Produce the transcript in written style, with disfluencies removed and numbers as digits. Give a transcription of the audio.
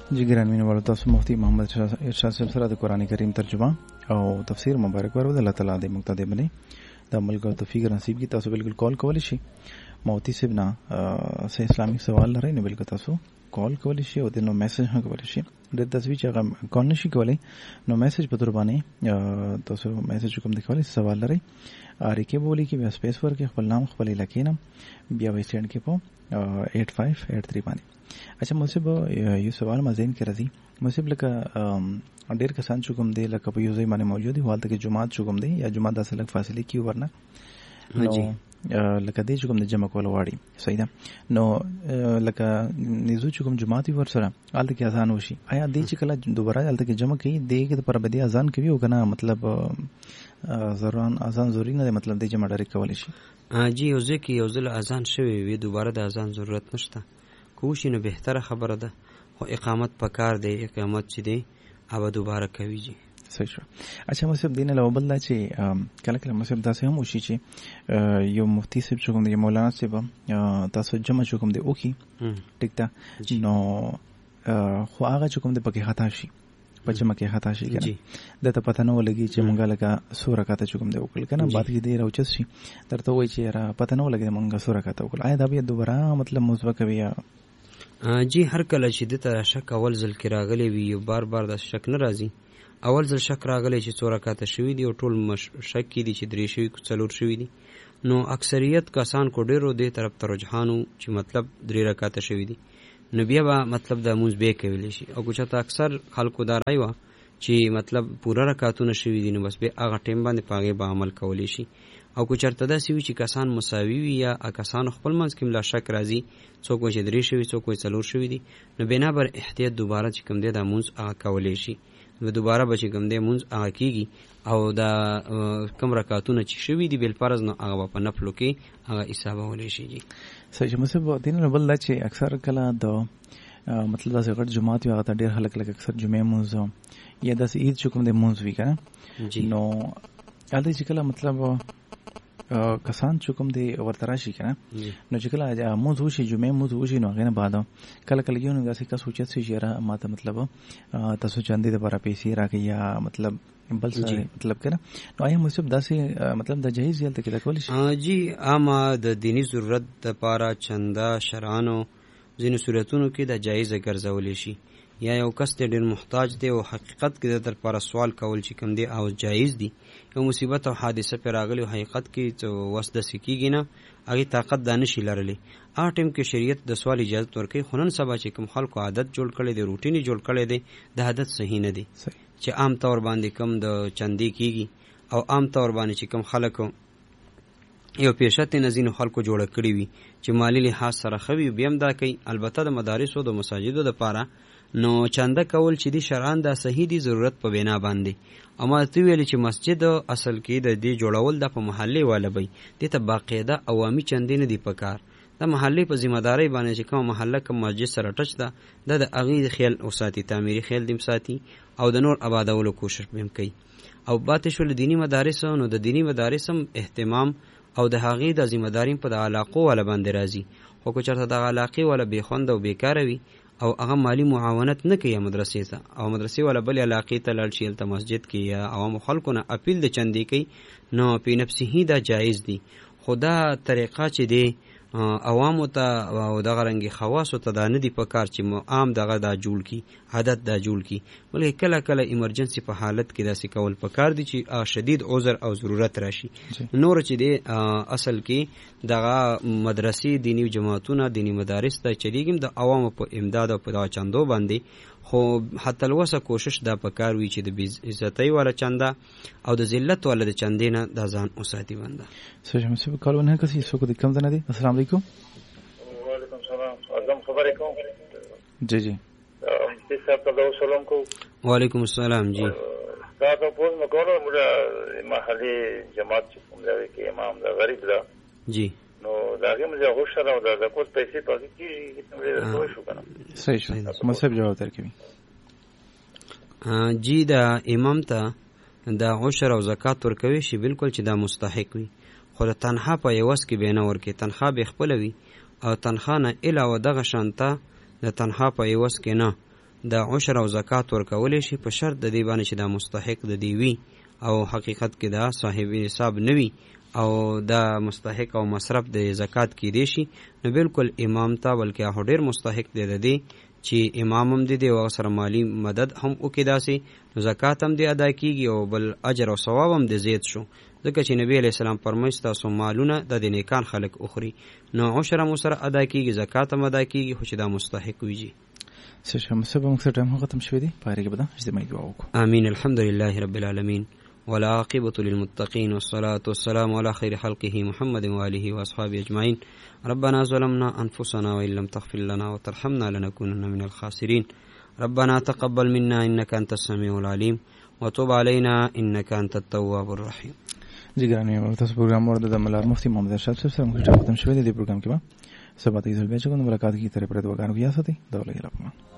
جی ګران مینوالو، تاسو مفتی محمد ارشاد صاحب سره د قرآن کریم ترجمه او تفسیر مبارک ورو د الله تعالی د مقتدی باندې د عمل کو توفیق نصیب کی. تاسو بالکل کال کولی شي مفتی صاحب نه سه اسلامي سوال لري نه بالکل تاسو کال کولی شي او د نو میسج هم کولی شي. د تصویر چې هغه کال نشي کولی نو میسج په تور باندې تاسو میسج کوم د کولی سوال لري اړیکه بولی کې بیا سپیس ورکې خپل نام خپل علاقې نام بیا وای سند کې په 8583 باندې. اچھا مصیب یو سوال مزین کې راځي مصیب لکه ډېر کسان چې کوم دی لکه په یو ځای باندې موجود دي حالت کې جماعت چې کوم دی یا جماعت د اصل فاصله کې ورنه لکه دې چې کوم د جمع کول واړي صحیح ده نو لکه نيزو چې کوم جماعت ور سره حالت کې اذان وشي آیا دې چې کله دوباره حالت کې جمع کوي دې کې پر بدی اذان کوي او کنه مطلب ضرورن اذان ضروري نه مطلب دې جمع ډایرکټ کول شي. جی یو ځکه یو ځل اذان شوی وي دوباره د اذان ضرورت نشته کوشي نو بهتره خبره ده خو اقامت پکار دی اقامت چې دی اوبه دوباره کوي. جی صحیح شو. اچھا مصیب دینه له بل دا چې کله کله مصیب داسې هم وشي چې یو مفتی صاحب چې کوم دی مولانا صاحب تاسو جمع چې کوم دی اوکی ټیک ده نو خو هغه چې کوم دی پکې خطا شي په جمع کې خطا شي کنه د ته پته نه ولګي چې مونږه لکه سوره کاته چې کوم دی وکړل کنه بعد کې دی راوچس شي درته وایي چې را پته نه ولګي مونږه سوره کاته وکړل آیا دا بیا دوباره مطلب مثبت کوي یا جی هر کله چې د ته شک اول ځل کې راغلی وي یو بار بار د شک نه راځي اول ځل شک راغلی چې څو رکعاته شوي دي او ټول شک کې دي چې درې شوي که څلور شوي دي نو اکثریت کسان کو ډېرو دې طرف ته رجحان چې مطلب درې رکعاته شوي دي نو بیا به مطلب د مونځ بیا کولی شي او که چېرته اکثر خلکو دا رایه وه چې مطلب پوره رکعتونه شوي دي نو بس بیا هغه ټایم باندې په هغې به عمل کولی شي او که چېرته داسې وي چې کسان مساوي وي یا کسانو خپل منځ کې ملا شک راځي څوک وایي چې درې شوي څوک وایي څلور شوي دي نو بنابر احتیاط دوباره چې کوم دی دا مونځ هغه کولی شي نو دوباره به چې کوم دی مونځ هغه کېږي او دا کم رکعتونه چې شوي دي بالفرض نو هغه به په نفلو کې هغه حسابولی شي. جي صحیح مصیب دین بل دا چې اکثر کله د مطلب داسې غټ جماعت وي هغه ته ډېر خلک لکه اکثر جمعې مونځ یا داسې عید چې کوم دی مونځ وي که نه نو هلته چې کله مطلب کسان چې کوم دی ورته راشي که نه نو چې کله مونځ وشي جمعې مونځ وشي نو هغې نه بعد کله کله یو نو داسې کس اوچت شي چې یاره ما ته مطلب تاسو چاندې دپاره پیسې راکړئ یا مطلب بل څه مطلب که نه نو آیا مصیب داسې مطلب د جایز هلته کې دا کولی شي؟ جی عامه د دیني ضرورت دپاره چنده شرانو ځینو صورتونو کې د جایزه ګرځولی شي یا یو کس دی ډېر محتاج دی او حقیقت کې د لپاره سوال کول چې کوم دی او جایز دی یو مصیبت او حادثه پې راغلی او حقیقت کې وس داسې کېږي نه هغې طاقت دا نشي لرلی هغه ټایم کې شریعت د سوال اجازت ورکوي خو نن سبا چې کوم خلکو عادت جوړ کړی دی روټین یې جوړ کړی دی د عادت صحیح نه دی چې عام طور باندې کم د چندې کېږي او عام طور باندې چې کوم خلکو یو پیشت نه ځینو خلکو جوړه کړي وي چې مالی لحاظ سره ښه وي بیا هم دا کوي البته د مدارسو د مساجدو دپاره نو چنده کول چې دي شرعاً دا صحیح دي ضرورت په بنا باندې اما ته ویلې چې مسجد اصل کې د دې جوړول د په محلي والا وي دې ته باقاعده عوامي چندې نه دي پکار د محلي په ذمہ داري باندې چې کوم محله کوم مسجد سره ټچ ده د هغې خیال او ساتي تعمیري خیال دیم ساتي او د نور آبادولو کوشش به هم کوي او باتې شول دینی مدارس نو د دینی مدارس هم اهتمام او د هغې د ذمہ داري په د علاقو والا باندې راځي خو که چېرته د علاقې والا بېخونده او بېکاره وي او هغه مالی معاونت نه کوي مدرسې ته او مدرسې والا بلې علاقې ته لاړ شي هلته مسجد کې یا عوامو خلکو نه اپیل د چندې کوي نو په نفسه دا جایز دي خو دا طریقه چې دی عوامو ته او دغه رنګې خواصو ته دا نه دي پکار چې عام دغه دا جوړ کي عادت دا جوړ کي بلکې کله کله ایمرجنسي په حالت کې داسې کول پکار دي چې شدید عذر او ضرورت راشي نور چې دی اصل کې دغه مدرسې دینی جماعتونه دینی مدارس ته چلیږي د عوامو په امداد او په دغه چندو باندې خو حتی الوسه کوشش دا پکار وي چې د بې عزتۍ والا چنده او د ذلت والا د چندې نه دا ځان وساتي بنده. صحیح مصیب کالونه کسي څوک د کوم ځای نه دي؟ السلام علیکم. وعلیکم السلام. اعظم خبرې کوم. جی جی. مفتی صاحب ته سلام کوم. وعلیکم السلام. جی. دا ته پوز مکوړو موږ محلي جماعت چې کوم ځای کې امام دا غریب دا. جی. نو دا هغه مزه غوښتل او دا کوم پیسې پاتې کیږي څنګه دوی شو کنه. صحیح شو. مصیب جواب درکوي. جی دا امام ته دا عشر او زکات ورکوي شي بالکل چې دا مستحق وي خو د تنخوا په یوس کې به نه ورکي تنخوا به خپل وي او تنخوا نه علاوه دغه شانته د تنخوا په یوس کې نه د عشر او زکات ورکولی شي په شرط د دې باندې چې دا مستحق د دی وي او حقیقت کې دا صاحب نصاب نوي او دا مستحق او مصرف د زکات کې دی شي، نو بالکل امام ته بلکې هغه ډېر مستحق دی چې امام هم دی او سره مالی مدد هم وکړي داسې، نو زکات هم دی ادا کیږي او بل اجر او ثواب هم دی زیات شو، ځکه چې نبی علیہ السلام فرمایي تاسو مالونه د نیکان خلق اخري، نو عشر هم سره ادا کیږي، زکات هم ادا کیږي، خو چې دا مستحق وي. سشم سبا مکسر ټایم ختم شوی دی، پاره کې بدا اجتماعي دعا وکړو. امين. الحمدلله رب العالمين والعاقبة للمتقين والصلاة والسلام على خير خلقه محمد وآله وأصحابه أجمعين. ربنا ظلمنا أنفسنا وإن لم تغفر لنا وترحمنا لنكونن من الخاسرين. ربنا تقبل منا إنك أنت السميع العليم وتب علينا إنك أنت التواب الرحيم. جی ګرانه تاسو پروګرام ورته د ملار مفتي محمد ارشاد صاحب سره موږ ختم شوی دی. پروګرام کې به سبا ته ځل بیا چې کوم ملاقات کی طرف پر دعاګانو کیا ساتي. دا ولې